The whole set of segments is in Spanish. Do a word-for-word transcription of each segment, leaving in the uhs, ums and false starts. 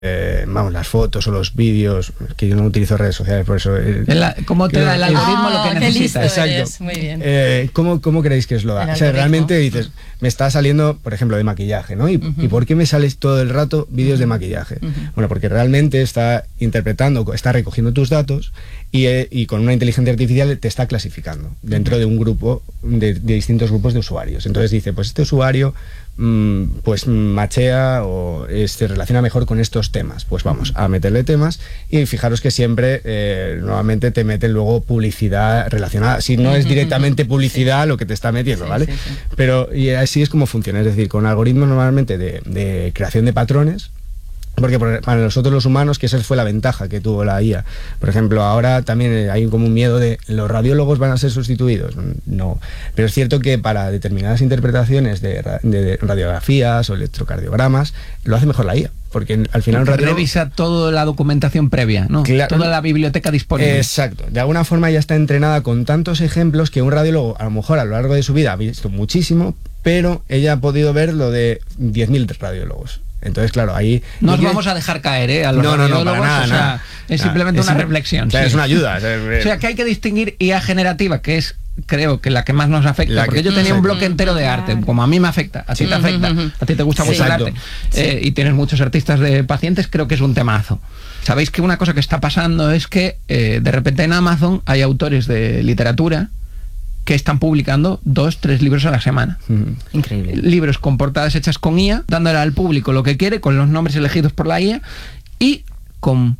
Eh, vamos, las fotos o los vídeos, que yo no utilizo redes sociales, por eso... Eh, la, ¿Cómo te da el algoritmo oh, lo que necesitas? Exacto. Muy bien. Eh, ¿cómo, ¿Cómo creéis que os lo da? O sea, realmente dices, me está saliendo, por ejemplo, de maquillaje, ¿no? ¿Y, uh-huh. ¿y por qué me sales todo el rato vídeos de maquillaje? Uh-huh. Bueno, porque realmente está interpretando, está recogiendo tus datos y, eh, y con una inteligencia artificial te está clasificando dentro de un grupo, de, de distintos grupos de usuarios. Entonces dice, pues este usuario pues machea o eh, se relaciona mejor con estos temas, pues vamos a meterle temas y fijaros que siempre eh, nuevamente te meten luego publicidad relacionada, si no es directamente publicidad sí. lo que te está metiendo, sí, ¿vale? Sí, sí. Pero y así es como funciona, es decir, con algoritmos normalmente de, de creación de patrones. Porque para nosotros los humanos, que esa fue la ventaja que tuvo la I A. Por ejemplo, ahora también hay como un miedo de ¿los radiólogos van a ser sustituidos? No. Pero es cierto que para determinadas interpretaciones de, de radiografías o electrocardiogramas, lo hace mejor la I A. Porque al final un radiólogo revisa toda la documentación previa, ¿no? Claro, toda la biblioteca disponible. Exacto. De alguna forma ya está entrenada con tantos ejemplos que un radiólogo, a lo mejor a lo largo de su vida ha visto muchísimo, pero ella ha podido ver lo de diez mil radiólogos. Entonces, claro, ahí... No os vamos a dejar caer, ¿eh? A los no, no, no, para nada, o sea, nada. Es simplemente ah, es una reflexión. Claro, sí. Es una ayuda. O sea, que hay que distinguir I A generativa, que es, creo, que la que más nos afecta. La porque que, yo tenía un bloque entero de arte, como a mí me afecta, a ti te afecta, a ti te gusta mucho sí. el arte, sí. eh, y tienes muchos artistas de pacientes, creo que es un temazo. Sabéis que una cosa que está pasando es que eh, de repente en Amazon hay autores de literatura que están publicando dos, tres libros a la semana. Mm, increíble. Libros con portadas hechas con I A, dándole al público lo que quiere, con los nombres elegidos por la I A y con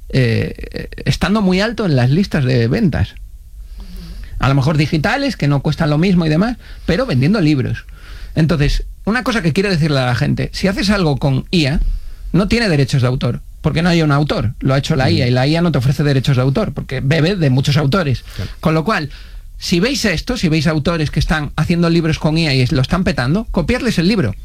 eh, estando muy alto en las listas de ventas. A lo mejor digitales, que no cuestan lo mismo y demás, pero vendiendo libros. Entonces, una cosa que quiero decirle a la gente, si haces algo con I A, no tiene derechos de autor, porque no hay un autor, lo ha hecho la I A, y la I A no te ofrece derechos de autor, porque bebe de muchos autores. Claro. Con lo cual, si veis esto, si veis autores que están haciendo libros con I A y lo están petando, copiarles el libro.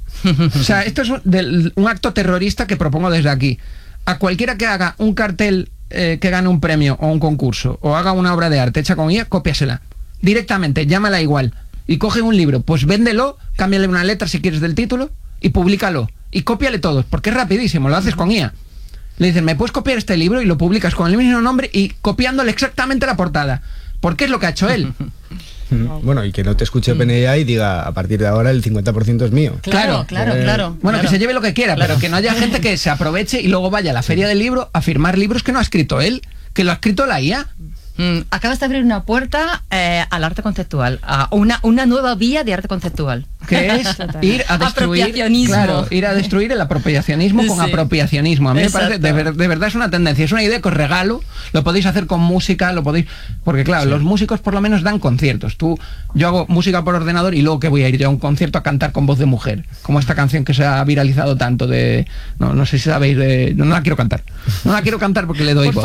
O sea, esto es un, del, un acto terrorista que propongo desde aquí. A cualquiera que haga un cartel eh, que gane un premio o un concurso, o haga una obra de arte hecha con I A, cópiasela. Directamente, llámala igual. Y coge un libro, pues véndelo, cámbiale una letra si quieres del título, y públicalo. Y cópiale todos, porque es rapidísimo, lo haces con I A. Le dicen, ¿me puedes copiar este libro? Y lo publicas con el mismo nombre y copiándole exactamente la portada. Porque es lo que ha hecho él. Bueno, y que no te escuche OpenAI y diga, a partir de ahora el cincuenta por ciento es mío. Claro, claro, eh, claro. Bueno, claro. que se lleve lo que quiera, claro. Pero que no haya gente que se aproveche y luego vaya a la feria del libro a firmar libros que no ha escrito él, que lo ha escrito la I A. Mm, acabas de abrir una puerta eh, al arte conceptual, a una, una nueva vía de arte conceptual. Que es ir a destruir, claro, ir a destruir el apropiacionismo con sí. apropiacionismo. A mí Exacto. me parece, de, ver, de verdad es una tendencia, es una idea que os regalo, lo podéis hacer con música, lo podéis, porque claro, sí. los músicos por lo menos dan conciertos. Tú, yo hago música por ordenador y luego que voy a ir yo a un concierto a cantar con voz de mujer, como esta canción que se ha viralizado tanto de, no, no sé si sabéis, de, no, no la quiero cantar, no la quiero cantar porque le doy por voz.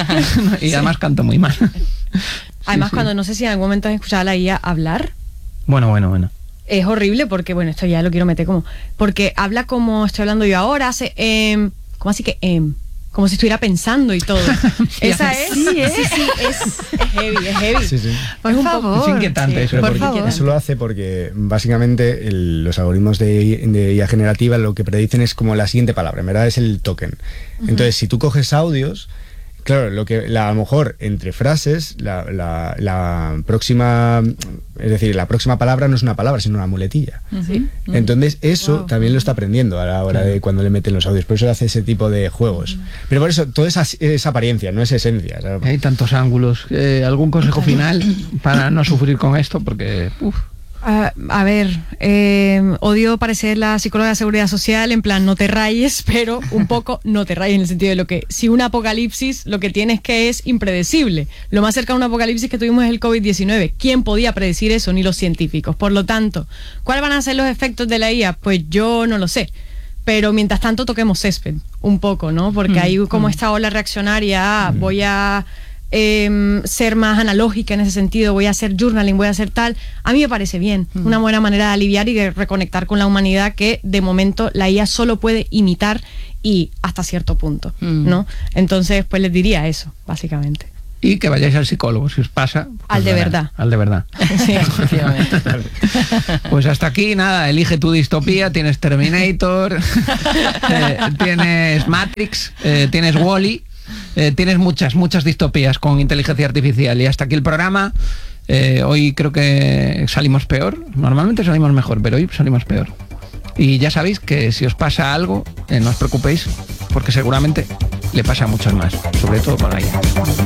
Y sí. además canto muy mal. Además, sí, sí. cuando no sé si en algún momento has escuchado a la I A hablar. Bueno, bueno, bueno. Es horrible porque, bueno, esto ya lo quiero meter como... Porque habla como estoy hablando yo ahora, hace... Eh, ¿Cómo así que? Eh, como si estuviera pensando y todo. Esa es... Sí, ¿eh? Sí, sí, es, es heavy, es heavy. Sí, sí. Por un favor. Es inquietante sí, eso. por Porque favor. Eso lo hace porque básicamente el, los algoritmos de, de I A generativa lo que predicen es como la siguiente palabra, en verdad es el token. Uh-huh. Entonces, si tú coges audios... Claro, lo que la, a lo mejor entre frases, la, la, la próxima, es decir, la próxima palabra no es una palabra, sino una muletilla. ¿Sí? Entonces, eso Wow. también lo está aprendiendo a la hora claro. de cuando le meten los audios. Por eso hace ese tipo de juegos. Pero por eso, todo es, es apariencia, no es esencia. ¿Sabes? Hay tantos ángulos. Eh, ¿Algún consejo final para no sufrir con esto? Porque, uff. Uh, a ver, eh, odio parecer la psicóloga de seguridad social, en plan no te rayes, pero un poco no te rayes en el sentido de lo que si un apocalipsis lo que tienes que es impredecible. Lo más cerca de un apocalipsis que tuvimos es el COVID diecinueve. ¿Quién podía predecir eso? Ni los científicos. Por lo tanto, ¿cuáles van a ser los efectos de la I A? Pues yo no lo sé. Pero mientras tanto toquemos césped, un poco, ¿no? Porque mm, hay como mm. esta ola reaccionaria, mm. voy a... Eh, ser más analógica en ese sentido, voy a hacer journaling, voy a hacer tal, a mí me parece bien, mm. una buena manera de aliviar y de reconectar con la humanidad que de momento la I A solo puede imitar y hasta cierto punto, mm. ¿no? Entonces pues les diría eso, básicamente. y que vayáis al psicólogo, si os pasa. Pues al de nada, verdad. Al de verdad. Sí, efectivamente. Pues hasta aquí, nada, elige tu distopía, tienes Terminator, eh, tienes Matrix, eh, tienes Wall-E, eh, tienes muchas, muchas distopías con inteligencia artificial. Y hasta aquí el programa. Eh, hoy creo que salimos peor, normalmente salimos mejor, pero hoy salimos peor. Y ya sabéis que si os pasa algo, eh, no os preocupéis, porque seguramente le pasa a muchos más, sobre todo con la I A.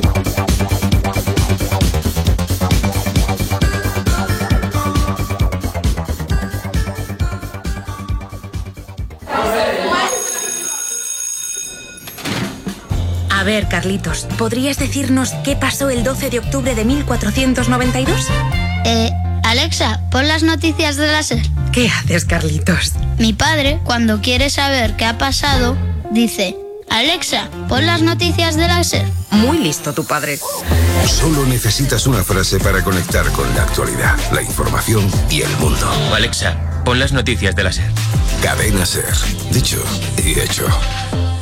A ver, Carlitos, ¿podrías decirnos qué pasó el doce de octubre de mil cuatrocientos noventa y dos? Eh, Alexa, pon las noticias de la SER. ¿Qué haces, Carlitos? Mi padre, cuando quiere saber qué ha pasado, dice: Alexa, pon las noticias de la SER. Muy listo tu padre. Solo necesitas una frase para conectar con la actualidad, la información y el mundo. Alexa, pon las noticias de la SER. Cadena SER. Dicho y hecho.